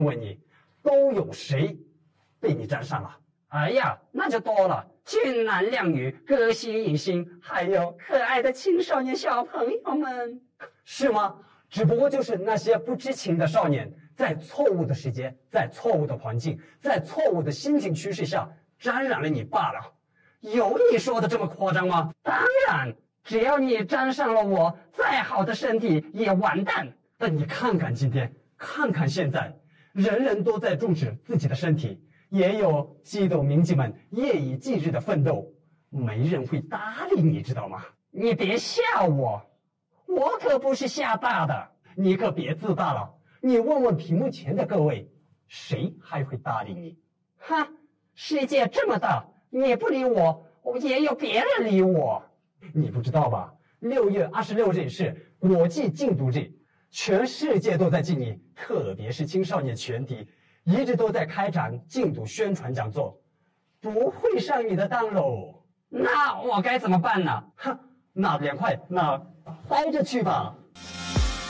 问你，都有谁被你沾上了？ 哎呀，那就多了，俊男靓女、歌星影星，还有可爱的青少年小朋友们， 是吗？只不过就是那些不知情的少年，在错误的时间，在错误的环境，在错误的心情趋势下，沾染了你罢了。有你说的这么夸张吗？ 当然，只要你沾上了我，再好的身体也完蛋。 但你看看今天，看看现在，人人都在重视自己的身体，也有激斗民警们夜以继日的奋斗，没人会搭理你，知道吗？ 你别笑我，我可不是吓大的。 你可别自大了。你问问屏幕前的各位，谁还会搭理你？ 哈，世界这么大，你不理我，也有别人理我。 你不知道吧？6月26日是国际禁毒日，全世界都在禁你，特别是青少年群体，一直都在开展禁毒宣传讲座，不会上你的当喽。 那我该怎么办呢？ 哼，那凉快，那待着去吧。